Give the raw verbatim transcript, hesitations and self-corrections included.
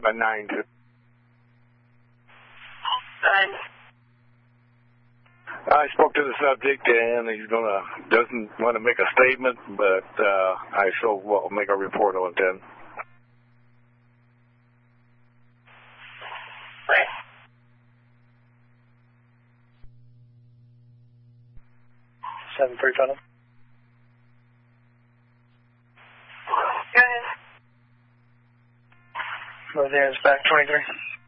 by nine two. Nine. I spoke to the subject, and he's gonna doesn't want to make a statement, but uh, I shall well, make a report on ten. Right. Seven three tunnel. Go ahead. North Aaron's back twenty-three.